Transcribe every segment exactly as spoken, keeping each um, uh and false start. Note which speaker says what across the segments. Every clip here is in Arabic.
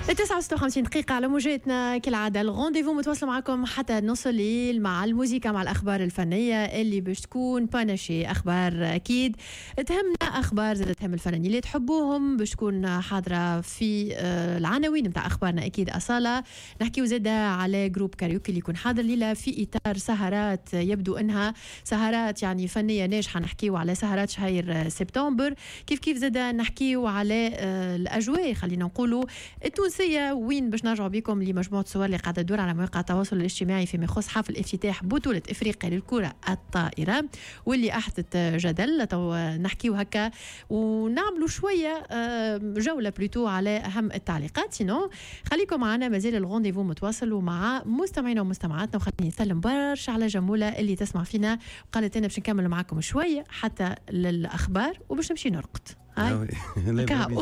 Speaker 1: تسعة وستة وخمسين دقيقة على موجاتنا كالعادة، الغونديفو متواصل معكم حتى نص الليل مع الموسيقى، مع الأخبار الفنية اللي باش تكون بانشي. أخبار أكيد تهمنا، أخبار زادة تهم الفنانين اللي تحبوهم، باش تكون حاضرة في العناوين متاع أخبارنا. أكيد أصالة نحكيو زادة على جروب كاريوكي اللي يكون حاضر ليلة في إطار سهرات يبدو أنها سهرات يعني فنية ناجحة. نحكيو على سهرات شهر سبتمبر، كيف كيف زادة نحكيو على الأجواء خلينا نقولوا التونسية، وين باش نرجعوا بكم لمجموعة صور اللي قاعدة تدور على مواقع التواصل الاجتماعي فيما يخص حفل افتتاح بطولة إفريقيا للكرة الطائرة واللي أحدث جدل. تو نحكيو هكا ونعملوا شوية جولة بلوتو على أهم التعليقات. سينو خليكم معنا، مازال الغونديفو متواصل ومع مستمعينا ومستمعاتنا، وخليني نسلم برشا على جمولة اللي تسمع فينا وقالت لنا باش نكمل معكم شوية حتى للأخبار وباش نمشي نرقد. هاي
Speaker 2: كاو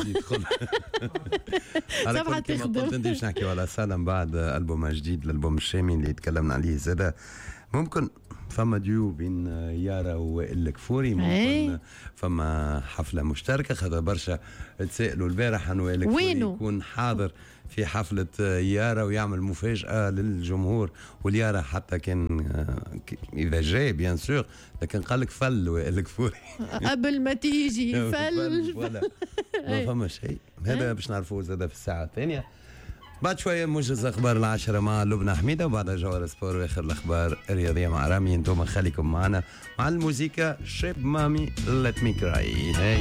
Speaker 1: صباح تخدم.
Speaker 2: قلت انت باش نحكيو على سالم بعد ألبوم جديد، الألبوم الشامي اللي تكلمنا عليه زاده. ممكن فما ديو بين يارا ووائل الكفوري، ممكن فما حفلة مشتركة، خذا برشا تسائلوا البارح عن وائل الكفوري يكون حاضر في حفلة يارا ويعمل مفاجأة للجمهور، واليارا حتى كان إذا جاي بيان سور، لكن قال لك فل وائل الكفوري
Speaker 1: قبل ما تيجي فل
Speaker 2: ولا ما فما شيء. هذا باش نعرفوه زاد في الساعة الثانية. بعد شوية موجز أخبار العشرة مع لبنى حميدة، وبعدها جوهر سبور وآخر الأخبار الرياضية مع رامي. انتم خليكم معنا مع الموسيقى شيب مامي ليت مي كراي. هاي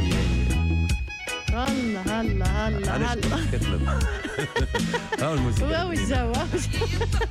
Speaker 1: هلا هلا هلا هلا
Speaker 2: هاو الموسيقى
Speaker 1: واو الجو